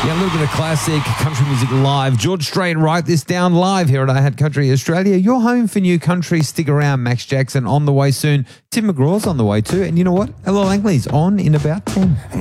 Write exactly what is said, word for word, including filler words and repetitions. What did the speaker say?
Yeah, a little bit of classic country music live. George Strait, Write This Down live here at I Had Country Australia. Your home for new country. Stick around. Max Jackson on the way soon. Tim McGraw's on the way too. And you know what? Ella Langley's on in about ten.